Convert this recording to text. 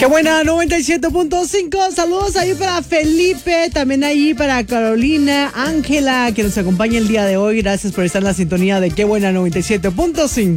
buena 97.5. Saludos ahí para Felipe, también ahí para Carolina, Ángela, que nos acompaña el día de hoy. Gracias por estar en la sintonía de Qué buena 97.5.